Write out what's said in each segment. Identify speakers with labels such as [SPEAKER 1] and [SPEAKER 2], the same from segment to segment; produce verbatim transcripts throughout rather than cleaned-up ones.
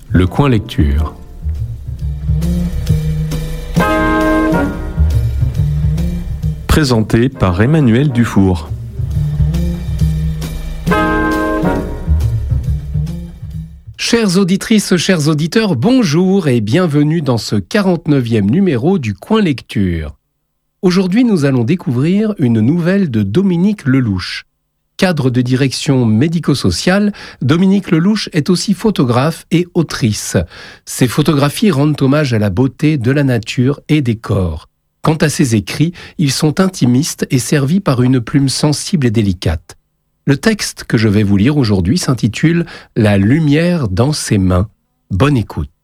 [SPEAKER 1] Le coin lecture. Présenté par Emmanuel Dufour.
[SPEAKER 2] Chères auditrices, chers auditeurs, bonjour et bienvenue dans ce quarante-neuvième numéro du Coin Lecture. Aujourd'hui, nous allons découvrir une nouvelle de Dominique Lelouch. Cadre de direction médico-sociale, Dominique Lelouch est aussi photographe et autrice. Ses photographies rendent hommage à la beauté de la nature et des corps. Quant à ses écrits, ils sont intimistes et servis par une plume sensible et délicate. Le texte que je vais vous lire aujourd'hui s'intitule « La lumière dans ses mains ». Bonne écoute.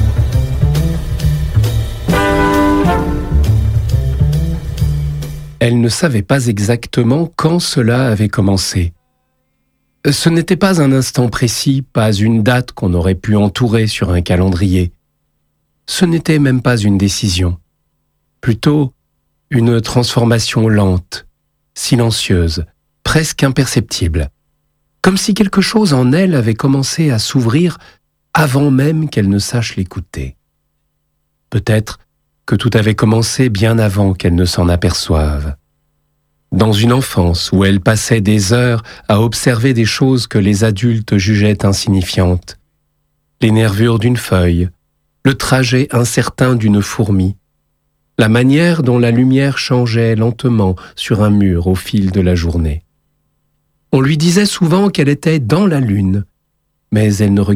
[SPEAKER 2] Elle ne savait pas exactement quand cela avait commencé. Ce n'était pas un instant précis, pas une date qu'on aurait pu entourer sur un calendrier. Ce n'était même pas une décision. Plutôt une transformation lente, silencieuse, presque imperceptible. Comme si quelque chose en elle avait commencé à s'ouvrir avant même qu'elle ne sache l'écouter. Peut-être que tout avait commencé bien avant qu'elle ne s'en aperçoive. Dans une enfance où elle passait des heures à observer des choses que les adultes jugeaient insignifiantes. Les nervures d'une feuille, le trajet incertain d'une fourmi, la manière dont la lumière changeait lentement sur un mur au fil de la journée. On lui disait souvent qu'elle était dans la lune, mais elle ne